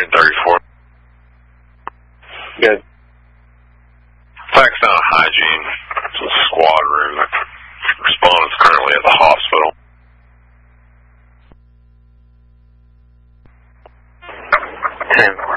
34. Good. Fax down hygiene. It's a squad room. Respondent's currently at the hospital. Okay.